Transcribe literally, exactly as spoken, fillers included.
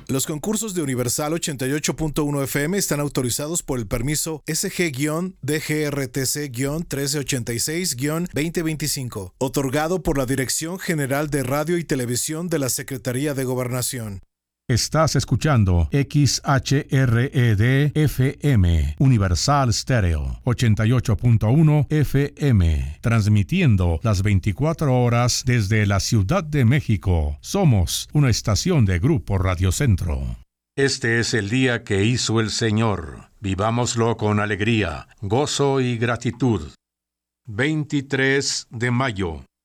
Los concursos de Universal ochenta y ocho punto uno F M están autorizados por el permiso S G D G R T C trece ochenta y seis veinte veinticinco, otorgado por la Dirección General de Radio y Televisión de la Secretaría de Gobernación. Estás escuchando X H R E D F M, Universal Stereo, ochenta y ocho punto uno F M, transmitiendo las veinticuatro horas desde la Ciudad de México. Somos una estación de Grupo Radio Centro. Este es el día que hizo el Señor. Vivámoslo con alegría, gozo y gratitud. veintitrés de mayo.